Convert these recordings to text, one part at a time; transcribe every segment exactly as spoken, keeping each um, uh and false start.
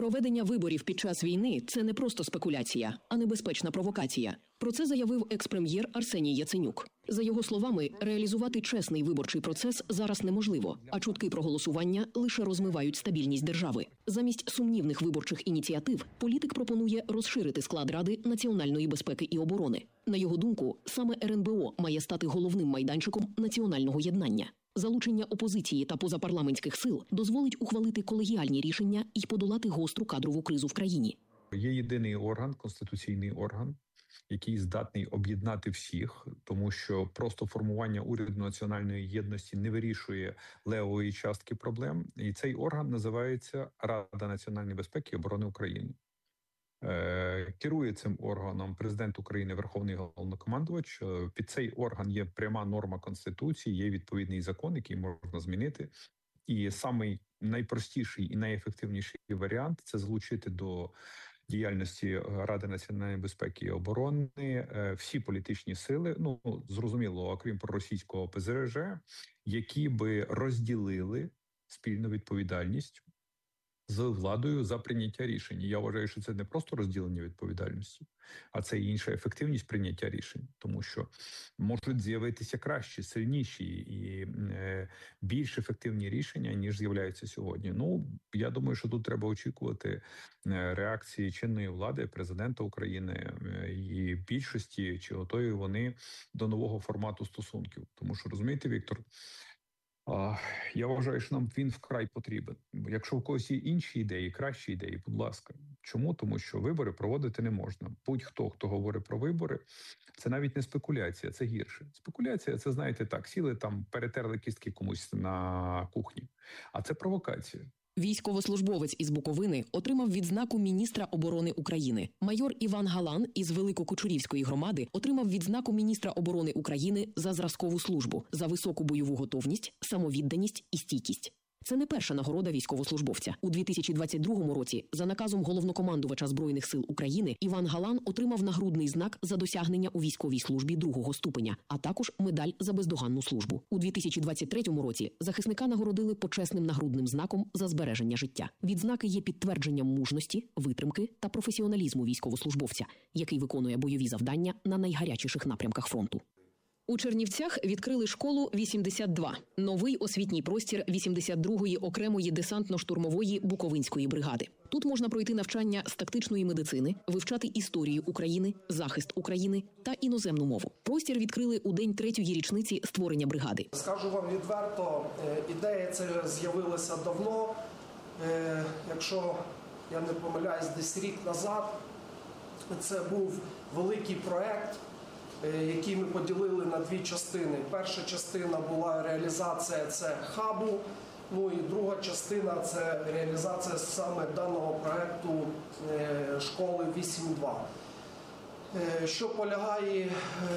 Проведення виборів під час війни – це не просто спекуляція, а небезпечна провокація. Про це заявив екс-прем'єр Арсеній Яценюк. За його словами, реалізувати чесний виборчий процес зараз неможливо, а чутки про голосування лише розмивають стабільність держави. Замість сумнівних виборчих ініціатив політик пропонує розширити склад Ради національної безпеки і оборони. На його думку, саме ер ен бе о має стати головним майданчиком національного єднання. Залучення опозиції та позапарламентських сил дозволить ухвалити колегіальні рішення і подолати гостру кадрову кризу в країні. Є єдиний орган, конституційний орган, який здатний об'єднати всіх, тому що просто формування уряду національної єдності не вирішує левої частки проблем. І цей орган називається Рада національної безпеки і оборони України. Керує цим органом президент України, Верховний Головнокомандувач. Під цей орган є пряма норма Конституції, є відповідний закон, який можна змінити. І самий найпростіший і найефективніший варіант – це залучити до діяльності Ради національної безпеки і оборони всі політичні сили, ну, зрозуміло, окрім проросійського пе зет же, які би розділили спільну відповідальність з владою за прийняття рішень. Я вважаю, що це не просто розділення відповідальності, а це і інша ефективність прийняття рішень, тому що можуть з'явитися кращі, сильніші і е, більш ефективні рішення, ніж з'являються сьогодні. Ну, я думаю, що тут треба очікувати реакції чинної влади, президента України е, і більшості, чи готові вони до нового формату стосунків. Тому що, розумієте, Віктор, я вважаю, що нам він вкрай потрібен. Якщо в когось є інші ідеї, кращі ідеї, будь ласка. Чому? Тому що вибори проводити не можна. Будь-хто, хто говорить про вибори, це навіть не спекуляція, це гірше. Спекуляція – це, знаєте, так, сіли там, перетерли кістки комусь на кухні. А це провокація. Військовослужбовець із Буковини отримав відзнаку міністра оборони України. Майор Іван Галан із Великокучурівської громади отримав відзнаку міністра оборони України за зразкову службу, за високу бойову готовність, самовідданість і стійкість. Це не перша нагорода військовослужбовця. У дві тисячі двадцять другому році за наказом головнокомандувача Збройних сил України Іван Галан отримав нагрудний знак за досягнення у військовій службі другого ступеня, а також медаль за бездоганну службу. У дві тисячі двадцять третьому році захисника нагородили почесним нагрудним знаком за збереження життя. Відзнаки є підтвердженням мужності, витримки та професіоналізму військовослужбовця, який виконує бойові завдання на найгарячіших напрямках фронту. У Чернівцях відкрили школу вісімдесят два – новий освітній простір вісімдесят другої окремої десантно-штурмової Буковинської бригади. Тут можна пройти навчання з тактичної медицини, вивчати історію України, захист України та іноземну мову. Простір відкрили у день третьої річниці створення бригади. Скажу вам відверто, ідея ця з'явилася давно. Якщо я не помиляюсь, десь рік назад, це був великий проект, які ми поділили на дві частини. Перша частина була реалізація це хабу, ну і друга частина це реалізація саме даного проекту школи вісім два. Що полягає,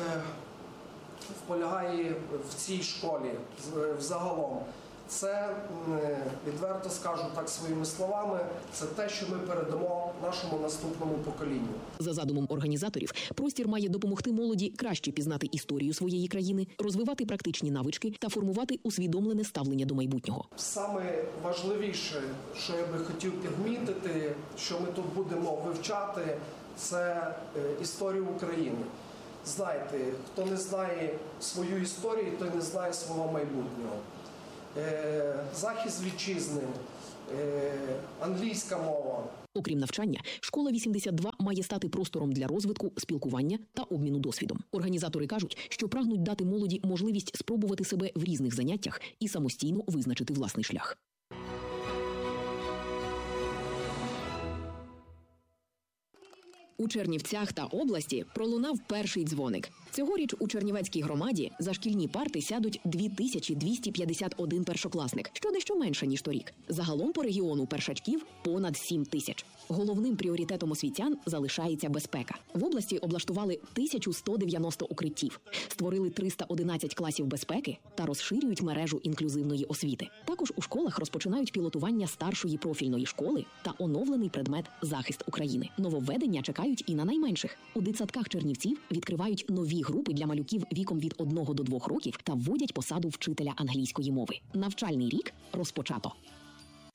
полягає в цій школі взагалом? Це, відверто скажу так своїми словами, це те, що ми передамо нашому наступному поколінню. За задумом організаторів, простір має допомогти молоді краще пізнати історію своєї країни, розвивати практичні навички та формувати усвідомлене ставлення до майбутнього. Саме важливіше, що я би хотів підмітити, що ми тут будемо вивчати, це історію України. Знаєте, хто не знає свою історію, той не знає свого майбутнього. Захист вітчизни, англійська мова. Окрім навчання, школа вісімдесят два має стати простором для розвитку, спілкування та обміну досвідом. Організатори кажуть, що прагнуть дати молоді можливість спробувати себе в різних заняттях і самостійно визначити власний шлях. У Чернівцях та області пролунав перший дзвоник. Цьогоріч у Чернівецькій громаді за шкільні парти сядуть дві тисячі двісті п'ятдесят один першокласник, що дещо менше, ніж торік. Загалом по регіону першачків понад сім тисяч. Головним пріоритетом освітян залишається безпека. В області облаштували тисячу сто дев'яносто укриттів, створили триста одинадцять класів безпеки та розширюють мережу інклюзивної освіти. Також у школах розпочинають пілотування старшої профільної школи та оновлений предмет «Захист України». Нововведення чекають і на найменших. У дитсадках Чернівців відкривають нові групи для малюків віком від одного до двох років та вводять посаду вчителя англійської мови. Навчальний рік розпочато.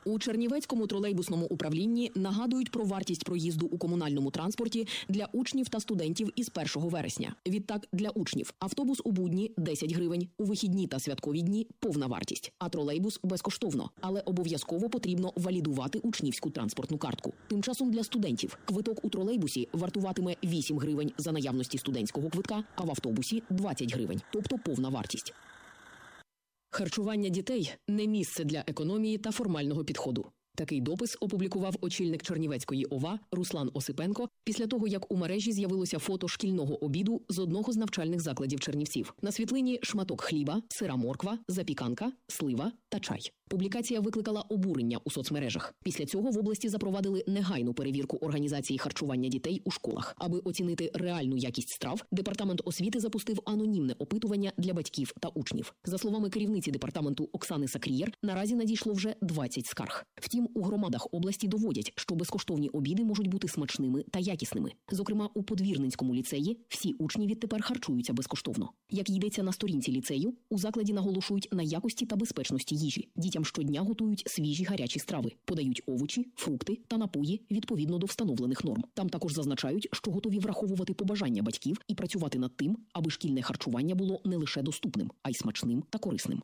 У Чернівецькому тролейбусному управлінні нагадують про вартість проїзду у комунальному транспорті для учнів та студентів із першого вересня. Відтак, для учнів автобус у будні – десять гривень, у вихідні та святкові дні – повна вартість, а тролейбус – безкоштовно. Але обов'язково потрібно валідувати учнівську транспортну картку. Тим часом для студентів квиток у тролейбусі вартуватиме вісім гривень за наявності студентського квитка, а в автобусі – двадцять гривень, тобто повна вартість. Харчування дітей – не місце для економії та формального підходу. Такий допис опублікував очільник Чернівецької ОВА Руслан Осипенко після того, як у мережі з'явилося фото шкільного обіду з одного з навчальних закладів Чернівців. На світлині шматок хліба, сира морква, запіканка, слива та чай. Публікація викликала обурення у соцмережах. Після цього в області запровадили негайну перевірку організації харчування дітей у школах. Аби оцінити реальну якість страв, Департамент освіти запустив анонімне опитування для батьків та учнів. За словами керівниці департаменту Оксани Сакрієр, наразі надійшло вже двадцять скарг. Втім, у громадах області доводять, що безкоштовні обіди можуть бути смачними та якісними. Зокрема, у Подвірненському ліцеї всі учні відтепер харчуються безкоштовно. Як йдеться на сторінці ліцею, у закладі наголошують на якості та безпечності їжі. Дітям щодня готують свіжі гарячі страви, подають овочі, фрукти та напої відповідно до встановлених норм. Там також зазначають, що готові враховувати побажання батьків і працювати над тим, аби шкільне харчування було не лише доступним, а й смачним та корисним.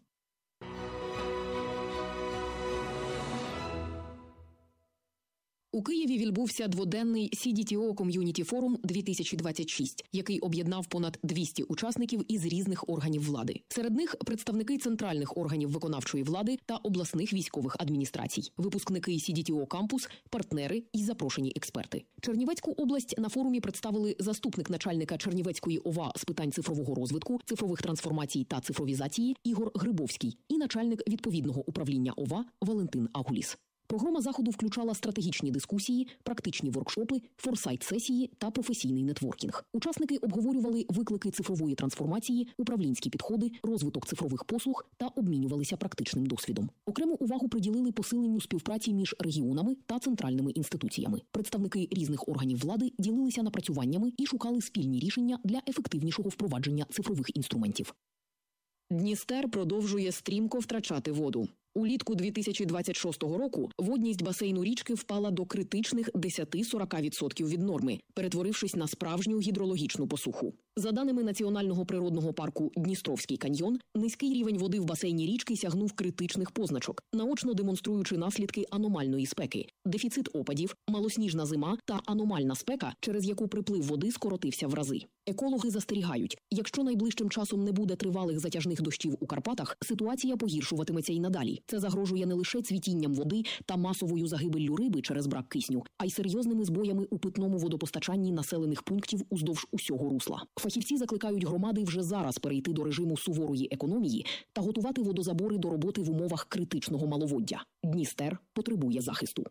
У Києві відбувся дводенний сі ді ті о Community Forum дві тисячі двадцять шість, який об'єднав понад двісті учасників із різних органів влади. Серед них представники центральних органів виконавчої влади та обласних військових адміністрацій, випускники сі ді ті о Кампус, партнери і запрошені експерти. Чернівецьку область на форумі представили заступник начальника Чернівецької ОВА з питань цифрового розвитку, цифрових трансформацій та цифровізації Ігор Грибовський і начальник відповідного управління ОВА Валентин Агуліс. Програма заходу включала стратегічні дискусії, практичні воркшопи, форсайт-сесії та професійний нетворкінг. Учасники обговорювали виклики цифрової трансформації, управлінські підходи, розвиток цифрових послуг та обмінювалися практичним досвідом. Окрему увагу приділили посиленню співпраці між регіонами та центральними інституціями. Представники різних органів влади ділилися напрацюваннями і шукали спільні рішення для ефективнішого впровадження цифрових інструментів. Дністер продовжує стрімко втрачати воду. Улітку дві тисячі двадцять шостого року водність басейну річки впала до критичних десять-сорок відсотків від норми, перетворившись на справжню гідрологічну посуху. За даними Національного природного парку Дністровський каньйон, низький рівень води в басейні річки сягнув критичних позначок, наочно демонструючи наслідки аномальної спеки, дефіцит опадів, малосніжна зима та аномальна спека, через яку приплив води скоротився в рази. Екологи застерігають, якщо найближчим часом не буде тривалих затяжних дощів у Карпатах, ситуація погіршуватиметься й надалі. Це загрожує не лише цвітінням води та масовою загибеллю риби через брак кисню, а й серйозними збоями у питному водопостачанні населених пунктів уздовж усього русла. Фахівці закликають громади вже зараз перейти до режиму суворої економії та готувати водозабори до роботи в умовах критичного маловоддя. Дністер потребує захисту.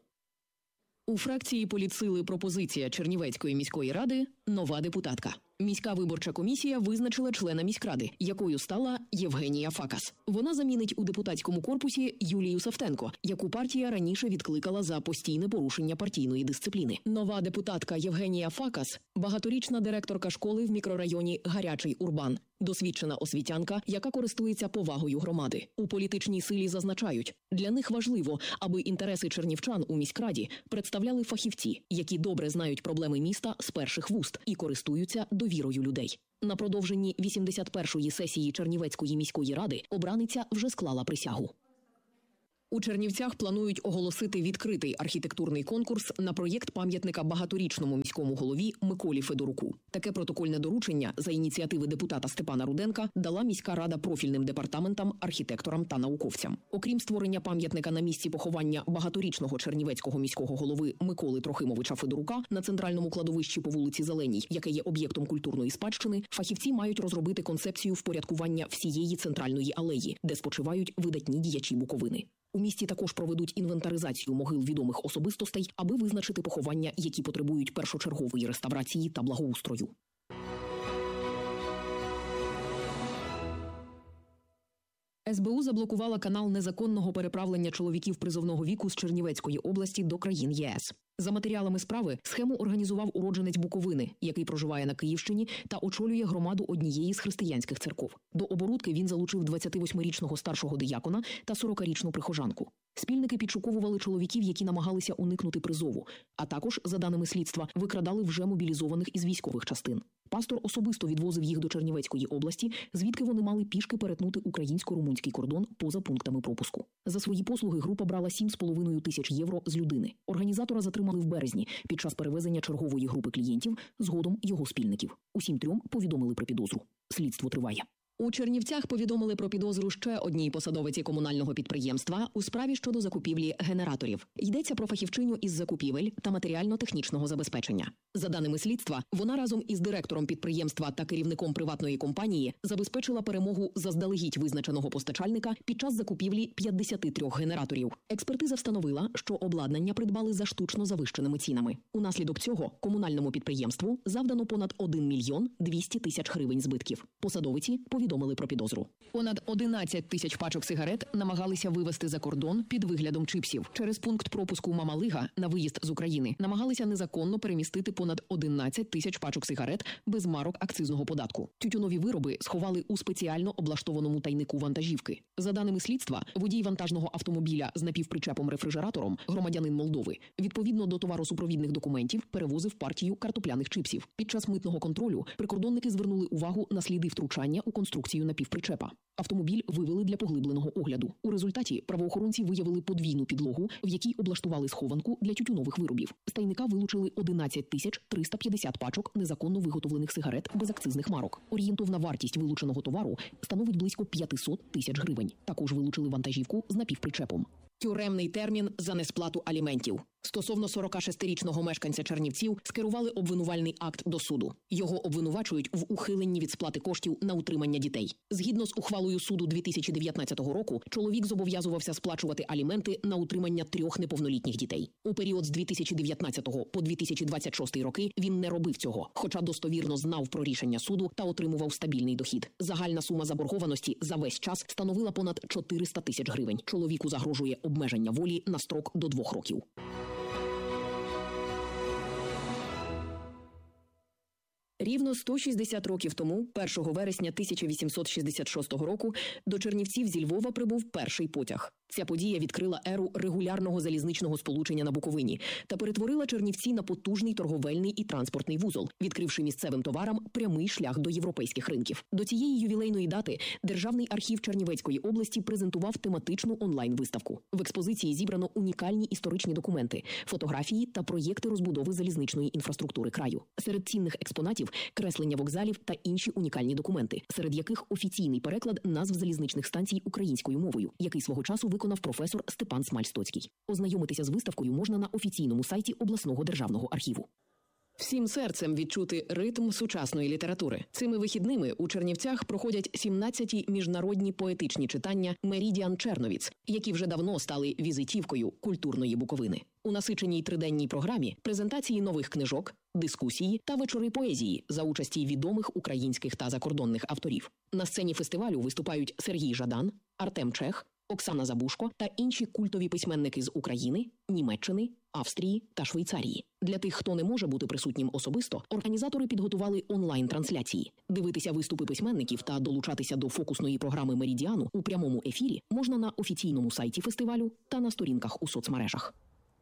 У фракції політсили пропозиція Чернівецької міської ради – нова депутатка. Міська виборча комісія визначила члена міськради, якою стала Євгенія Факас. Вона замінить у депутатському корпусі Юлію Савтенко, яку партія раніше відкликала за постійне порушення партійної дисципліни. Нова депутатка Євгенія Факас – багаторічна директорка школи в мікрорайоні Гарячий Урбан. Досвідчена освітянка, яка користується повагою громади. У політичній силі зазначають, для них важливо, аби інтереси чернівчан у міськраді представляли фахівці, які добре знають проблеми міста з перших вуст і користуються довірою людей. На продовженні вісімдесят першої сесії Чернівецької міської ради обраниця вже склала присягу. У Чернівцях планують оголосити відкритий архітектурний конкурс на проєкт пам'ятника багаторічному міському голові Миколі Федоруку. Таке протокольне доручення за ініціативи депутата Степана Руденка дала міська рада профільним департаментам, архітекторам та науковцям. Окрім створення пам'ятника на місці поховання багаторічного чернівецького міського голови Миколи Трохимовича Федорука на центральному кладовищі по вулиці Зеленій, яке є об'єктом культурної спадщини, фахівці мають розробити концепцію впорядкування всієї центральної алеї, де спочивають видатні діячі Буковини. У місті також проведуть інвентаризацію могил відомих особистостей, аби визначити поховання, які потребують першочергової реставрації та благоустрою. ес бе у заблокувала канал незаконного переправлення чоловіків призовного віку з Чернівецької області до країн є ес. За матеріалами справи, схему організував уродженець Буковини, який проживає на Київщині та очолює громаду однієї з християнських церков. До оборудки він залучив двадцятивосьмирічного старшого диякона та сорокарічну прихожанку. Спільники підшуковували чоловіків, які намагалися уникнути призову, а також, за даними слідства, викрадали вже мобілізованих із військових частин. Пастор особисто відвозив їх до Чернівецької області, звідки вони мали пішки перетнути українсько-румунський кордон поза пунктами пропуску. За свої послуги група брала сім з половиною тисяч євро з людини. Організатора затримали в березні під час перевезення чергової групи клієнтів, згодом його спільників. Усім трьом повідомили про підозру. Слідство триває. У Чернівцях повідомили про підозру ще одній посадовиці комунального підприємства у справі щодо закупівлі генераторів. Йдеться про фахівчиню із закупівель та матеріально-технічного забезпечення. За даними слідства, вона разом із директором підприємства та керівником приватної компанії забезпечила перемогу заздалегідь визначеного постачальника під час закупівлі п'ятдесят три генераторів. Експертиза встановила, що обладнання придбали за штучно завищеними цінами. Унаслідок цього комунальному підприємству завдано понад один мільйон двісті тисяч гривень збитків. Посадовиці повідомили про підозру. Понад одинадцять тисяч пачок сигарет намагалися вивезти за кордон під виглядом чипсів. Через пункт пропуску Мамалига на виїзд з України намагалися незаконно перемістити понад одинадцять тисяч пачок сигарет без марок акцизного податку. Тютюнові вироби сховали у спеціально облаштованому тайнику вантажівки. За даними слідства, водій вантажного автомобіля з напівпричепом-рефрижератором, громадянин Молдови, відповідно до товаросупровідних документів перевозив партію картопляних чипсів. Під час митного контролю прикордонники звернули увагу на сліди втручання у конструкцію напівпричепа. Автомобіль вивели для поглибленого огляду. У результаті правоохоронці виявили подвійну підлогу, в якій облаштували схованку для тютюнових виробів. З тайника вилучили одинадцять тисяч триста п'ятдесят пачок незаконно виготовлених сигарет без акцизних марок. Орієнтовна вартість вилученого товару становить близько п'ятсот тисяч гривень. Також вилучили вантажівку з напівпричепом. Тюремний термін за несплату аліментів. Стосовно сорокашестирічного мешканця Чернівців скерували обвинувальний акт до суду. Його обвинувачують в ухиленні від сплати коштів на утримання дітей. Згідно з ухвалою суду дві тисячі дев'ятнадцятого року, чоловік зобов'язувався сплачувати аліменти на утримання трьох неповнолітніх дітей. У період з дві тисячі дев'ятнадцятого по дві тисячі двадцять шостий роки він не робив цього, хоча достовірно знав про рішення суду та отримував стабільний дохід. Загальна сума заборгованості за весь час становила понад чотириста тисяч гривень. Чоловіку загрожує обмеження волі на строк до двох років. Рівно сто шістдесят років тому, першого вересня тисяча вісімсот шістдесят шостого року, до Чернівців зі Львова прибув перший потяг. Ця подія відкрила еру регулярного залізничного сполучення на Буковині та перетворила Чернівці на потужний торговельний і транспортний вузол, відкривши місцевим товарам прямий шлях до європейських ринків. До цієї ювілейної дати Державний архів Чернівецької області презентував тематичну онлайн-виставку. В експозиції зібрано унікальні історичні документи, фотографії та проєкти розбудови залізничної інфраструктури краю. Серед цінних експонатів – креслення вокзалів та інші унікальні документи, серед яких офіційний переклад назв залізничних станцій українською мовою, який свого часу виконав професор Степан Смаль-Стоцький. Ознайомитися з виставкою можна на офіційному сайті обласного державного архіву. Всім серцем відчути ритм сучасної літератури. Цими вихідними у Чернівцях проходять сімнадцяті міжнародні поетичні читання «Меридіан Черновіц», які вже давно стали візитівкою культурної Буковини. У насиченій триденній програмі презентації нових книжок, дискусії та вечори поезії за участі відомих українських та закордонних авторів. На сцені фестивалю виступають Сергій Жадан, Артем Чех, Оксана Забушко та інші культові письменники з України, Німеччини, Австрії та Швейцарії. Для тих, хто не може бути присутнім особисто, організатори підготували онлайн-трансляції. Дивитися виступи письменників та долучатися до фокусної програми «Меридіану» у прямому ефірі можна на офіційному сайті фестивалю та на сторінках у соцмережах.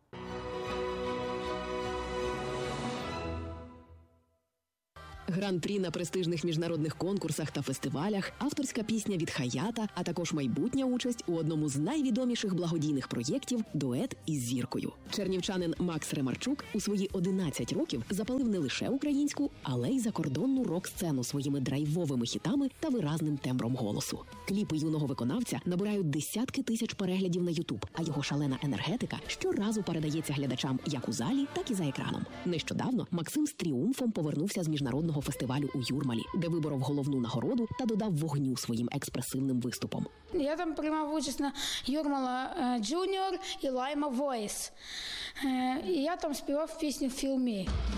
Гран-прі на престижних міжнародних конкурсах та фестивалях, авторська пісня від Хаята, а також майбутня участь у одному з найвідоміших благодійних проєктів «Дует із зіркою». Чернівчанин Макс Ремарчук у свої одинадцять років запалив не лише українську, але й закордонну рок-сцену своїми драйвовими хітами та виразним тембром голосу. Кліпи юного виконавця набирають десятки тисяч переглядів на Ютуб, а його шалена енергетика щоразу передається глядачам як у залі, так і за екраном. Нещодавно Максим з тріумфом повернувся з міжнародного фестивалю у Юрмалі, де виборов головну нагороду та додав вогню своїм експресивним виступом. Я там приймав участь на Юрмала Джуніор і Лайма Войс. І я там співав пісню «Feel Me».